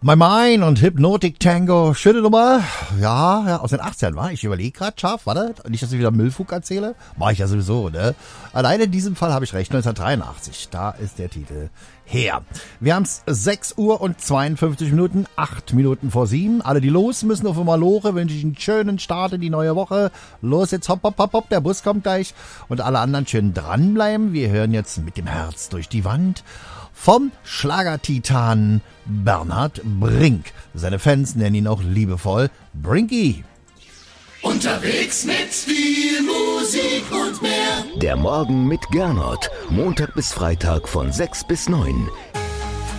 My Mind und Hypnotic Tango, schöne Nummer. Ja, aus den 80ern war. Ich überlege gerade scharf, warte, nicht, dass ich wieder Müllfug erzähle. Mach ich ja sowieso, ne? Alleine in diesem Fall habe ich recht, 1983, da ist der Titel her. Wir haben es 6 Uhr und 52 Minuten, 8 Minuten vor 7. Alle, die los müssen auf Malore, wünsche ich einen schönen Start in die neue Woche. Los, jetzt hopp, hopp, hopp, hopp, der Bus kommt gleich. Und alle anderen schön dranbleiben. Wir hören jetzt mit dem Herz durch die Wand vom Schlagertitan Bernhard Brink. Seine Fans nennen ihn auch liebevoll Brinky. Unterwegs mit viel Musik und mehr. Der Morgen mit Gernot. Montag bis Freitag von 6 bis 9.